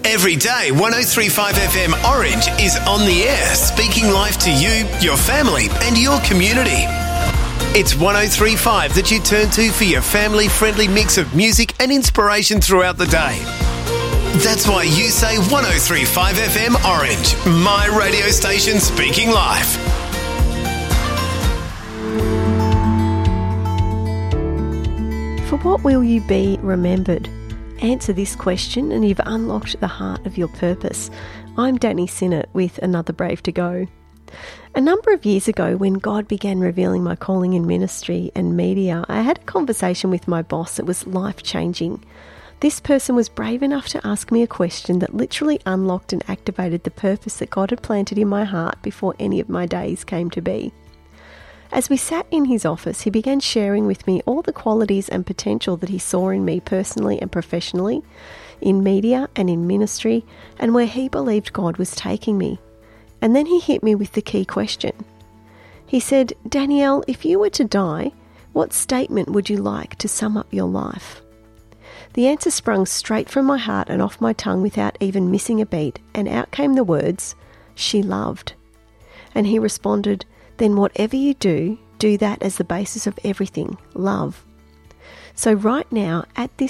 Every day, 103.5 FM Orange is on the air, speaking life to you, your family and your community. It's 103.5 that you turn to for your family-friendly mix of music and inspiration throughout the day. That's why you say 103.5 FM Orange, my radio station speaking life. For what will you be remembered? Answer this question and you've unlocked the heart of your purpose. I'm Danny Sinnott with Another Brave to Go. A number of years ago, when God began revealing my calling in ministry and media, I had a conversation with my boss that was life-changing. This person was brave enough to ask me a question that literally unlocked and activated the purpose that God had planted in my heart before any of my days came to be. As we sat in his office, he began sharing with me all the qualities and potential that he saw in me personally and professionally, in media and in ministry, and where he believed God was taking me. And then he hit me with the key question. He said, "Danielle, if you were to die, what statement would you like to sum up your life?" The answer sprung straight from my heart and off my tongue without even missing a beat, and out came the words, "She loved." And he responded, "Then whatever you do, do that as the basis of everything, love." So right now, at this